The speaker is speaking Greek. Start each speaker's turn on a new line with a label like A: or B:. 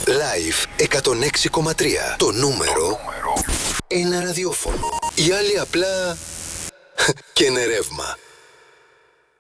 A: Live 106,3. Το νούμερο ένα ραδιόφωνο. Οι άλλοι απλά και είναι ρεύμα.